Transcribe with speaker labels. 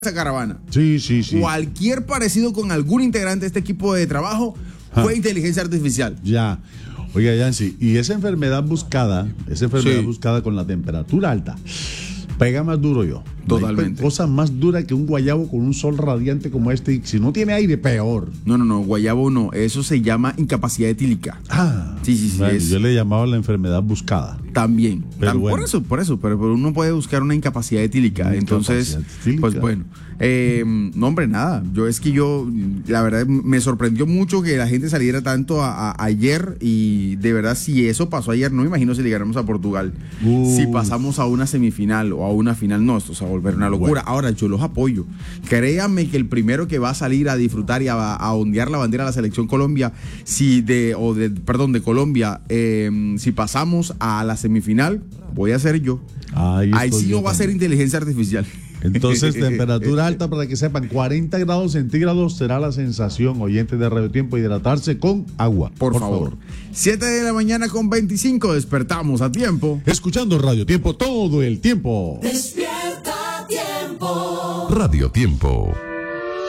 Speaker 1: esa caravana.
Speaker 2: Sí.
Speaker 1: Cualquier parecido con algún integrante de este equipo de trabajo fue inteligencia artificial.
Speaker 2: Ya. Oiga, Yancy, y esa enfermedad buscada con la temperatura alta, pega más duro yo.
Speaker 1: Totalmente.
Speaker 2: No hay cosa más dura que un guayabo con un sol radiante como este. Y si no tiene aire, peor.
Speaker 1: No, guayabo no. Eso se llama incapacidad etílica. Sí.
Speaker 2: Bueno, yo le llamaba la enfermedad buscada.
Speaker 1: También.
Speaker 2: Pero bueno.
Speaker 1: Por eso. Pero uno puede buscar una incapacidad etílica. Entonces, pues bueno. No, hombre, nada. La verdad, me sorprendió mucho que la gente saliera tanto ayer. Y de verdad, si eso pasó ayer, no me imagino si llegáramos a Portugal. Si pasamos a una semifinal o a una final, no, esto se va a volver una locura. Bueno. Ahora, yo los apoyo. Créanme que el primero que va a salir a disfrutar y a ondear la bandera de la selección Colombia, de Colombia, si pasamos a la semifinal, voy a ser yo. Ahí sí no va a ser inteligencia artificial.
Speaker 2: Entonces, temperatura alta, para que sepan, 40 grados centígrados será la sensación, oyentes de Radio Tiempo, hidratarse con agua.
Speaker 1: Por favor. 7 de la mañana con 25, despertamos a tiempo.
Speaker 2: Escuchando Radio Tiempo todo el tiempo.
Speaker 3: Despierta a tiempo.
Speaker 4: Radio Tiempo.